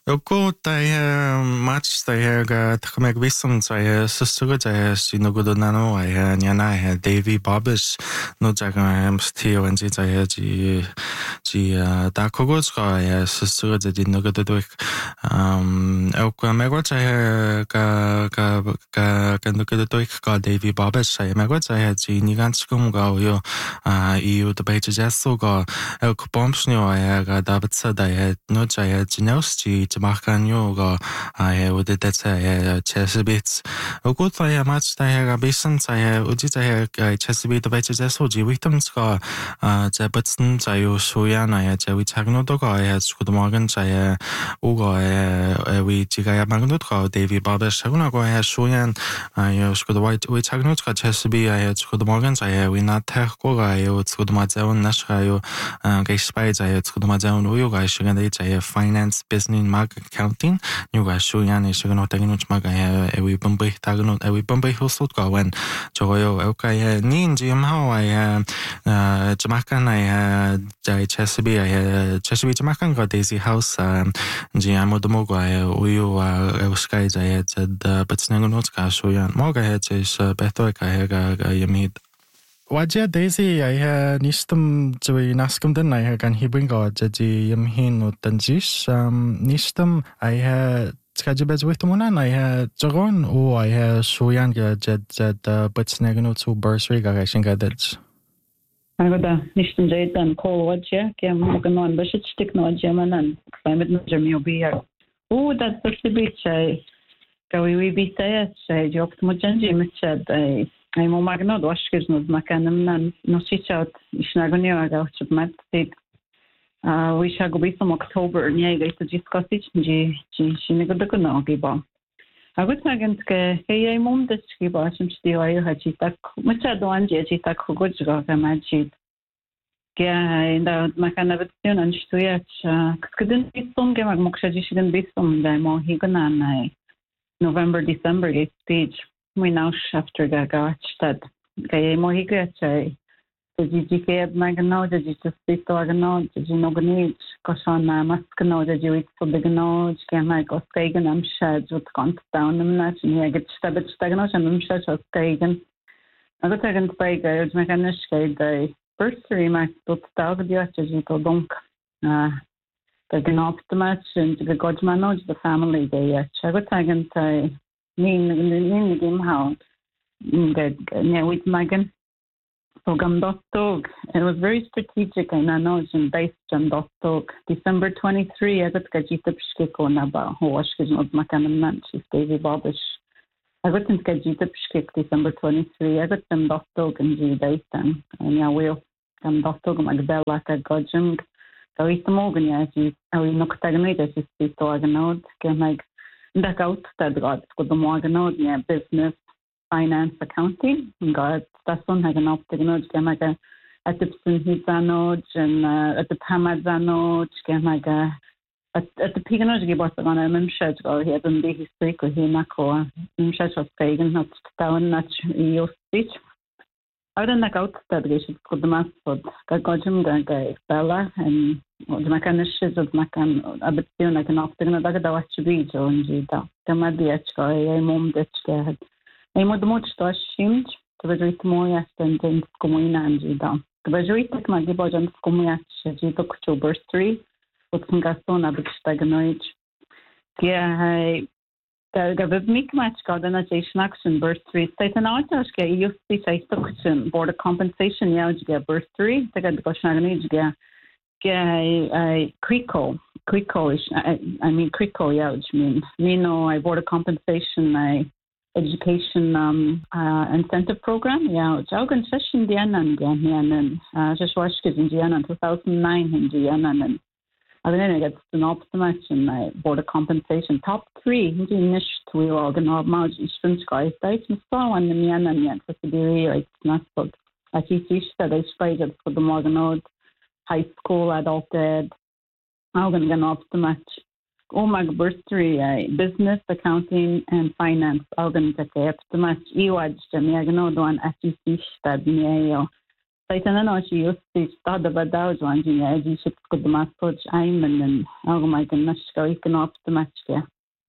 Joku tai match tai ga takameg visum tai susuga tai sinugudu nano ai nyana ai Davy Bobbish no jaga mstio anji tai ji da kogos ga ai susuga ji nugudu dik joku mego tai ga nugudu dik ga Davy Bobbish ai mego tai ji niganskum ga yo EU debate jasso ga joku bombsnio ai ga dabatsa dai no tai jinosti Marcanio ga udite Chesapeake. Ogut tai match tai ga bison tai udite Chesapeake the better soji victims ga Jebutson tai Shoyan ai Jewi Tagno ga Good Morgan tai uga we jiga magnut ga Davy Bobbish huna ga Shoyan Good White we Tagno ga Chesapeake ai Good Morgan tai we not tech ga Good Mazaun nashra ga spy tai Good Mazaun uyo ga shigan tai finance business accounting new ga shuyan is going to take mag we bombay tagno we bombay hostot ga when joyo okay nin jim how I jamakan I Chesapeake jamakan ga daisy house ji amodomo ga uyu sky jay but snangot ga shuyan moga is beto ga yamid Wajia Daisy I nistum jui naskum den I gan hibringo jaji yamhin o tanjis nistum I skajibez with munan I jagon o I shuyan ga jed but snagno to bursary ga shinga dets Agora nistum jaitan call wajia ke moganon bashit stick no jamanan climate no jamio biya o that's the beach I ga we be say jokt mo janji mitchad I'm a magno doshkis no makanam no sit out isnagonio aga chupmat state we shall go be some October niega to discuss it ji shinigo no giba agut magant ke hey mum des giba sim stio ay hachi tak mucha doan je tak hugojga gamajit ke inda makana vetsion an stuya skeden bisum ge mag mokshaji shiden bisum da mo higana nai November December stage we now after the gachstad kay mo higachay the GK magno the just sit organo the ginogni kosana maskno the juit so bigno kema ko stegen am shad with count down am na ni get stabet stagno am shad so stegen agaten stega is mechanisch kay the bursary max tot tag dia to donc the gnoptomat and the godmano the family day agaten tay Nin game how with Megan so Gamdotog. It was very strategic and I know it's in based Gamdotog. December 23 I got Gajita Pshkiko Naba who was not Makanam she's Davy Bobbish. I got in Gajita Pshkik December 23 I got Gamdotog and G Dayton and I will Gamdotog Magdala Gojim Gawita Morgan as you Noctagnate as you speak to Aganod Gamag That out that got the morgan business, finance, accounting. Got that's one had an optical gemaga at the Pinhizano and at the Pamazano, gemaga at the Piganoj gibos on a memshed or he had been be his speak or he nako, memshed of pagan, not down, not your speech. I don't like out that they should put the mass for Gagojim Gaga Bella and the mechanics of Macan a bit soon like an often a dagger was to be Joan Gita. There might be a mom that had a mod much to assumed to the great Moya and then Scomina and Gita. The Bajuitic Magiboj and Scomia Gita October 3 with some Gaston a bit staganoid. Yeah, the big match organization action bursary state and article you see section border compensation yeah get bursary they got the question Crico is I mean Crico yeah which means I border compensation education incentive program yeah which organization Diana and just watched it in Diana 2009 in Diana and I get an optimization border compensation top 3 niche we organ marge Eastern Sky States so and the Miana and for the it's not so I see that I spied for the Morgan high school adulted organ optimized oh my bursary business accounting and finance organ optimized EWAJ Miagano do an SEC that Titan no she used to start about that one you should go the message I'm and oh my goodness go you can off the match yeah.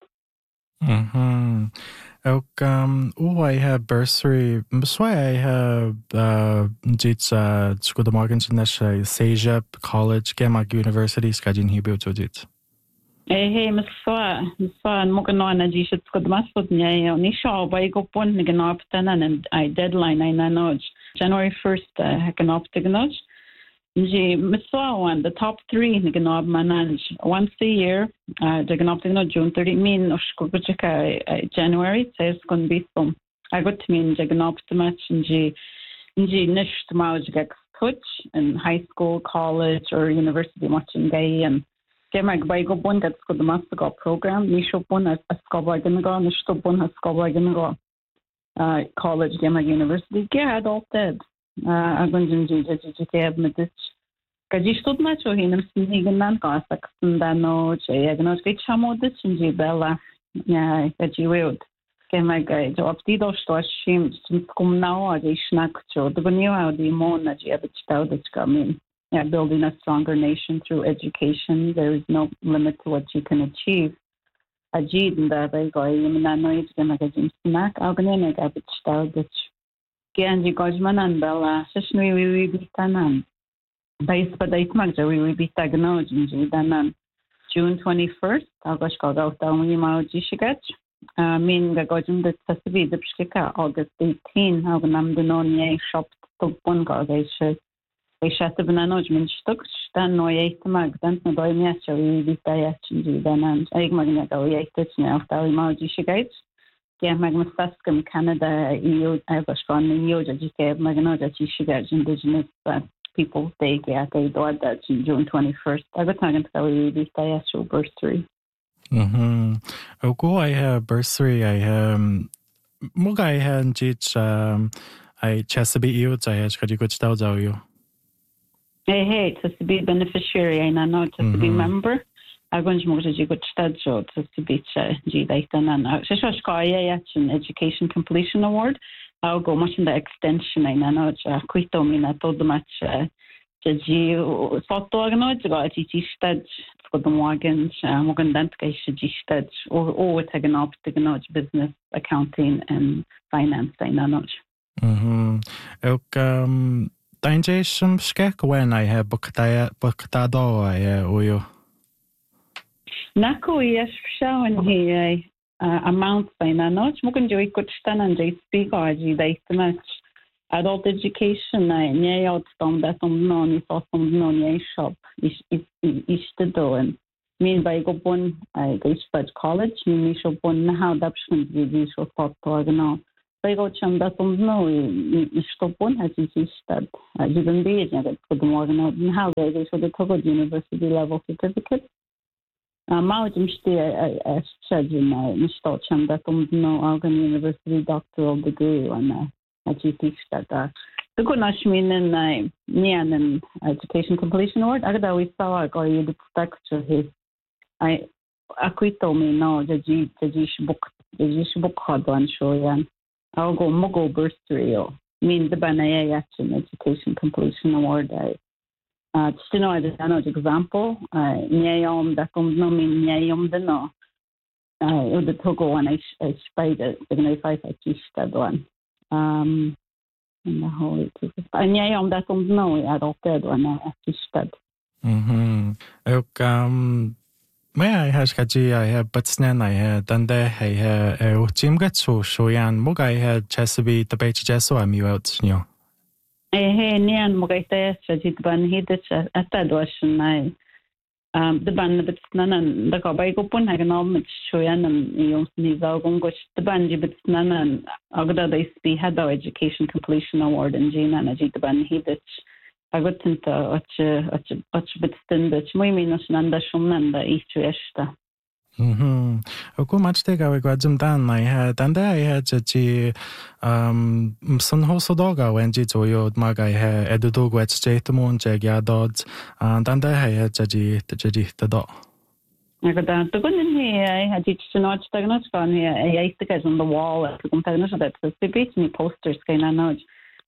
Och I have bursary. Så I have dit skoda morgen til næste Seja College Gemag University skadin hibu to dit. Hey, Miss Mogan na ji should go the message yeah ni shaw by go pon ni gan up and I deadline I know January 1st I can up to know. One the top 3 ni ganob manage once a year they ganob to June 30 mean January says going to be some I got to mean ganob to match nji nish to get coach in high school college or university watching gay and gemag by go bun that's got the master program nisho bun a scholar gonna go nish to bun a scholar gonna go college gemag university get all dead I'm going to have this. Because you stood much or him sneaking and gas like no, I know which some of this in Bella. Yeah, that you will. Can my guide up the door to shim come now or they snack to the new how the moon that you have it out that's coming. Yeah, building a stronger nation through education. There is no limit to what you can achieve. A G that I go in I know it's gonna get in snack. I'm gonna get it out that's Angie Gojman and Bella, Sishmi, we be tanan. Base but I magja, we be tagnoj in Danan. June 21st, August got out down when you mau Jishigat. Mean the Gojum that Sasabi, the Pshika, August 18, Aganam the non shop to Bunga, they shut the bananoj min stuck, stand no 8 mag, then no boy matcha, we be diet in Danan. I magna go 8 now, Dali mau Jishigat. Yeah, Magmasaskum, Canada, EU, I was from EU, GK, Maganoja, Chishiga, Indigenous People Day, yeah, they do that in June 21st. I was talking to the Diastro bursary. Oh, I have bursary, I have Mugai and Jich, I Chesapeake youth, I have got you good style, you. Hey, to be beneficiary, I know to be member. I'm going to move to good study to be G-Dayton and an Education Completion Award. I'll go much in the extension. I know it's quite I told the match to G photo to go to G study for the Morgans, Morgan Dentke G study or taken up to business, accounting, and finance. I know. Danger some skek when I have booked that door, I you. Nako yes showing here amount by na smoking joy could stand and they speak or they match adult education I near out from that non is also non shop is the door and mean by go bon I go to college me shop on how adoption is so thought to now by go chum that no is stop on as is that I didn't be it for the morning how they go so the Togo university level certificate. Małym I studied in Stockholm that no Algan University doctoral degree on a GT that the good Nashmin and Nian Education Completion Award. I got we saw I got you the structure his I quit me no the book had one show yan I'll go Mogo bursary mean the Banaya Education Completion Award just to know an example, Nyayom that no mean Nyayom the no. The Togo one I spied it, the Gnify that one. In the whole Nyayom that no I adopted one I stud. May I has Kaji I have but snan I had done there I have Jim got so yan Mug I had Chesapeake the page Jesso I'm you out you. Hey, Nian Mogate, Sajid Ban Hidich at that was my the ban bits nan the Kabai Gopun, I can almost show yan and you need Algongosh, the Banji bits nan and Agda they speak had our Education Completion Award in Jane and Ajit Ban Hidich. I got into what's bits in the Chiminos Nanda Shumanda East Esta. Ako much take I got them done. I had and I had the son hoso doga when jito yo mag I had edudog wet state moon jag ya dods and I had the dog. I got that. The good in here, I had each to notch diagnostic on here. I used to get on the wall at the components of that. So they beat me posters kind of notch.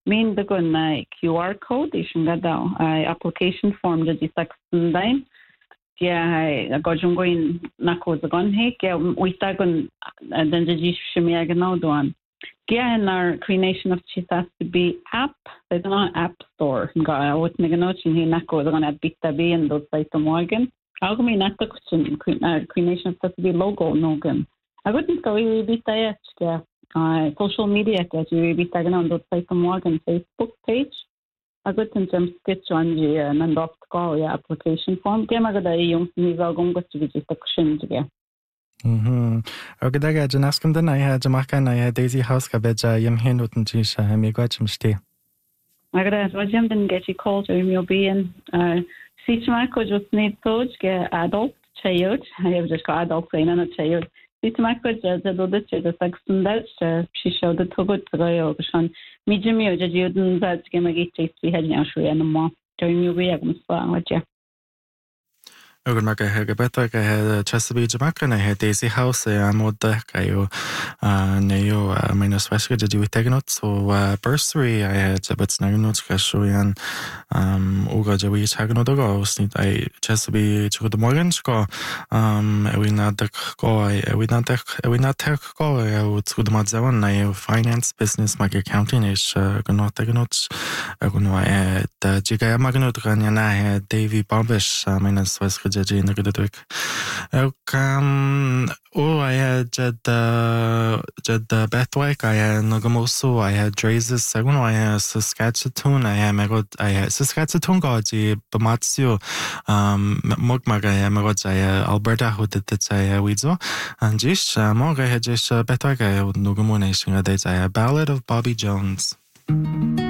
Mean the gun QR code is gada application form the saxon yeah gojum goin na ko gun he ke we tagun then the shimi agno doan yeah in our creation of chita to be app there's an app store ga what megano chin na ko gun at bit be and those site morgan how come not the creation of to be logo no gun I wouldn't go bit yeah social media that you be tagging on those site morgan Facebook page I got in some sketch on the and off call application form. Game agada yung nizagong gusto visit action together. Okay, daga janaskum den I Jamaica na Daisy House ka beja yam hinuten jisha mi gwachim shti. Agada rajam den get you called to me being see Jamaica just need to get adult child. I have just got adult saying on a child. Jamaica just do the child saxon that she showed the to good to go on. Mi Jimmy o judun that game agi tasty had now shwe and mo. Join me we agam spa what ya. Ogun maga hega beta ga he Chesapeake Jamaica na he Daisy House moda kayo neo minus washka de do tegnot so bursary I had but na not ka shoyan uga je we chagno do go snit I Chesapeake to the morgan go we not the go we not tech go to the madzawan na finance business mag accounting is gonna tegnot gonna the jiga magno ganya na he Davy Bombish minus washka in the good week. I had Jed Bethwick, I had Nagamoso, I had Drazes, Seguno, I had Saskatchewan, I had Saskatchewan Gaji, Bamatsu, Mogmaga, I had Alberta, who did the Widzo, and Jish, Moga had Jish Bethwick, I had Nugamu Nation, I had Ballad of Bobby Jones.